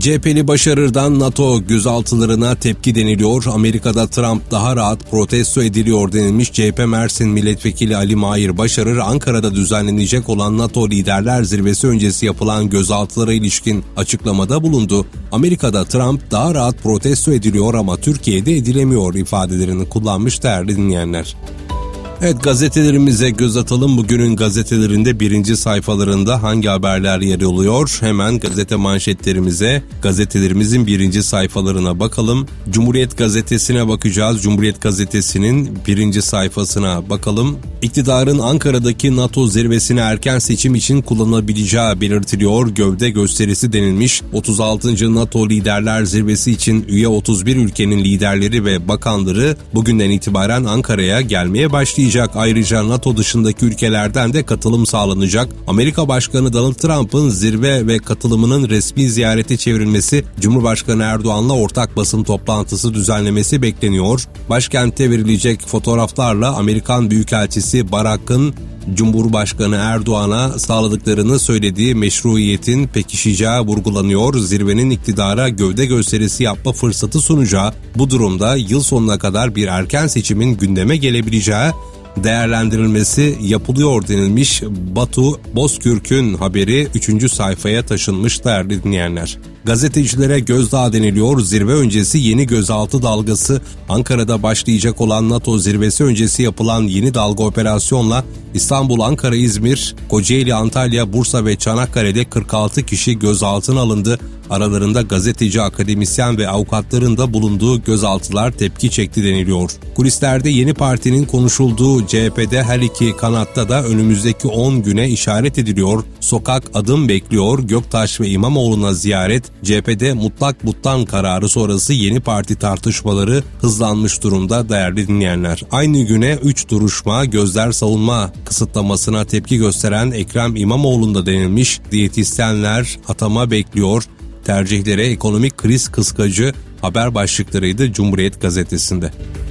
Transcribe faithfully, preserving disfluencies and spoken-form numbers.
C H P'li Başarır'dan NATO gözaltılarına tepki deniliyor. Amerika'da Trump daha rahat protesto ediliyor denilmiş. C H P Mersin Milletvekili Ali Mahir Başarır, Ankara'da düzenlenecek olan NATO Liderler Zirvesi öncesi yapılan gözaltılara ilişkin açıklamada bulundu. Amerika'da Trump daha rahat protesto ediliyor ama Türkiye'de edilemiyor ifadelerini kullanmış değerli dinleyenler. Evet, gazetelerimize göz atalım. Bugünün gazetelerinde birinci sayfalarında hangi haberler yer alıyor? Hemen gazete manşetlerimize, gazetelerimizin birinci sayfalarına bakalım. Cumhuriyet Gazetesi'ne bakacağız. Cumhuriyet Gazetesi'nin birinci sayfasına bakalım. İktidarın Ankara'daki NATO zirvesine erken seçim için kullanılabileceği belirtiliyor. Gövde gösterisi denilmiş. otuz altıncı NATO Liderler Zirvesi için üye otuz bir ülkenin liderleri ve bakanları bugünden itibaren Ankara'ya gelmeye başlayacak. Ayrıca NATO dışındaki ülkelerden de katılım sağlanacak. Amerika Başkanı Donald Trump'ın zirve ve katılımının resmi ziyarete çevrilmesi, Cumhurbaşkanı Erdoğan'la ortak basın toplantısı düzenlemesi bekleniyor. Başkente verilecek fotoğraflarla Amerikan Büyükelçisi Barak'ın Cumhurbaşkanı Erdoğan'a sağladıklarını söylediği meşruiyetin pekişeceği vurgulanıyor. Zirvenin iktidara gövde gösterisi yapma fırsatı sunacağı, bu durumda yıl sonuna kadar bir erken seçimin gündeme gelebileceği değerlendirilmesi yapılıyor denilmiş. Batu Bozkürk'ün haberi üçüncü sayfaya taşınmış değerli dinleyenler. Gazetecilere gözdağı deniliyor. Zirve öncesi yeni gözaltı dalgası. Ankara'da başlayacak olan NATO zirvesi öncesi yapılan yeni dalga operasyonla İstanbul, Ankara, İzmir, Kocaeli, Antalya, Bursa ve Çanakkale'de kırk altı kişi gözaltına alındı. Aralarında gazeteci, akademisyen ve avukatların da bulunduğu gözaltılar tepki çekti deniliyor. Kulislerde yeni partinin konuşulduğu C H P'de her iki kanatta da önümüzdeki on güne işaret ediliyor. Sokak adım bekliyor. Göktaş ve İmamoğlu'na ziyaret. C H P'de mutlak buttan kararı sonrası yeni parti tartışmaları hızlanmış durumda değerli dinleyenler. Aynı güne üç duruşma, gözler savunma kısıtlamasına tepki gösteren Ekrem İmamoğlu'nda denilmiş. Diyetisyenler atama bekliyor. Tercihlere ekonomik kriz kıskacı haber başlıklarıydı Cumhuriyet Gazetesi'nde.